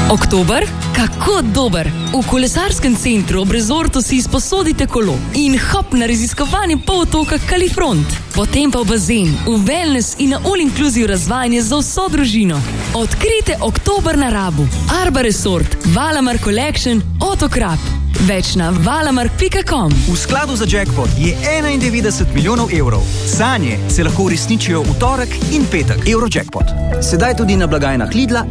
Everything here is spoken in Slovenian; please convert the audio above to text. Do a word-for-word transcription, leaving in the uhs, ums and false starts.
Oktober? Kako dober! V kolesarskem centru ob rezortu si izposodite kolo in hop na raziskovanje polotoka Kalifront. Potem pa v bazen, v wellness in na all-inclusive razvajanje za vso družino. Odkrite oktober na Rabu. Arba Resort, Valamar Collection, Otokrap. Več na valamark pika com. V skladu za jackpot je enaindevetdeset milijonov evrov. Sanje se lahko uresničijo v torek in petek. Eurojackpot. Sedaj tudi na blagajnah Lidla